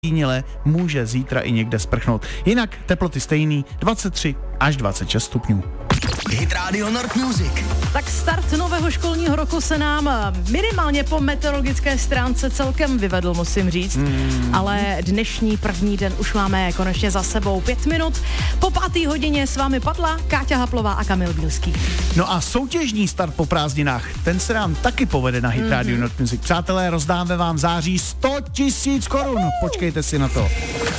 Stínile může zítra i někde sprchnout. Jinak teploty stejný, 23 až 26 stupňů. Hit Radio Nord Music. Tak start nového školního roku se nám minimálně po meteorologické stránce celkem vyvedl, musím říct. Ale dnešní první den už máme konečně za sebou. 5 minut po 5. hodině s vámi padla Káťa Haplová a Kamil Bílský. No a soutěžní start po prázdninách, ten se nám taky povede na Hit Radio Nord Music. Přátelé, rozdáme vám v září 100 000 korun. Počkejte si na to.